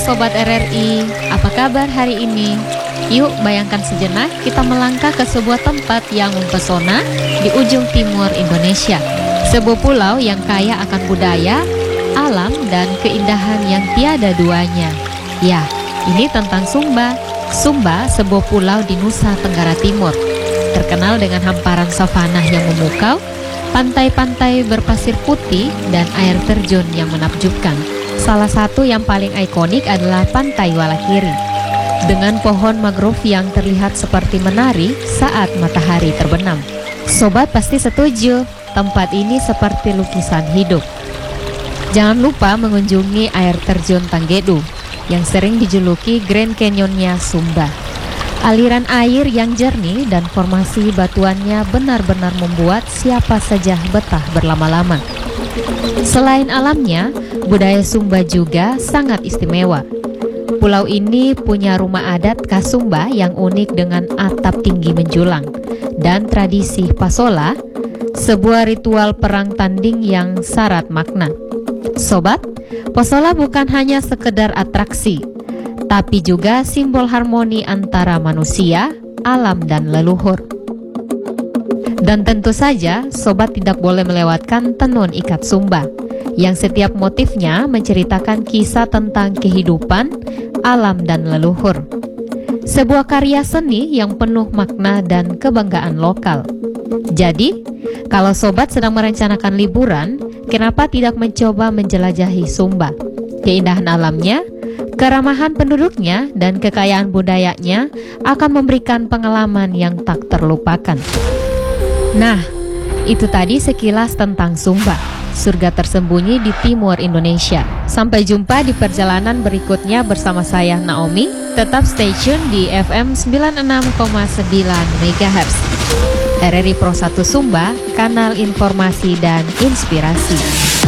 Sobat RRI, apa kabar hari ini? Yuk bayangkan sejenak kita melangkah ke sebuah tempat yang mempesona di ujung timur Indonesia. Sebuah pulau yang kaya akan budaya, alam, dan keindahan yang tiada duanya. Ya, ini tentang Sumba. Sumba, sebuah pulau di Nusa Tenggara Timur. Terkenal dengan hamparan savanah yang memukau, pantai-pantai berpasir putih, dan air terjun yang menakjubkan. Salah satu yang paling ikonik adalah Pantai Walakiri, dengan pohon mangrove yang terlihat seperti menari saat matahari terbenam. Sobat pasti setuju, tempat ini seperti lukisan hidup. Jangan lupa mengunjungi air terjun Tanggedu, yang sering dijuluki Grand Canyonnya Sumba. Aliran air yang jernih dan formasi batuannya benar-benar membuat siapa saja betah berlama-lama. Selain alamnya, budaya Sumba juga sangat istimewa. Pulau ini punya rumah adat khas Sumba yang unik dengan atap tinggi menjulang, dan tradisi pasola, sebuah ritual perang tanding yang syarat makna. Sobat, pasola bukan hanya sekedar atraksi, tapi juga simbol harmoni antara manusia, alam, dan leluhur. Dan tentu saja, sobat tidak boleh melewatkan tenun ikat Sumba, yang setiap motifnya menceritakan kisah tentang kehidupan, alam, dan leluhur. Sebuah karya seni yang penuh makna dan kebanggaan lokal. Jadi, kalau sobat sedang merencanakan liburan, kenapa tidak mencoba menjelajahi Sumba? Keindahan alamnya, keramahan penduduknya, dan kekayaan budayanya akan memberikan pengalaman yang tak terlupakan. Nah, itu tadi sekilas tentang Sumba, surga tersembunyi di timur Indonesia. Sampai jumpa di perjalanan berikutnya bersama saya Naomi. Tetap stay tune di FM 96,9 MHz. RRI Pro 1 Sumba, kanal informasi dan inspirasi.